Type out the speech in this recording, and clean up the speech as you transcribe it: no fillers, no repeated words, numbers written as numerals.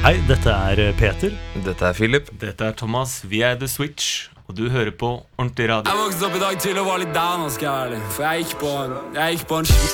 Hei, dette Peter. Dette Philip. Dette Thomas, vi The Switch, og du hører på Ordentlig Radio. Jeg vokste opp i dag til og var litt down, skal jeg være ærlig. For jeg gikk på en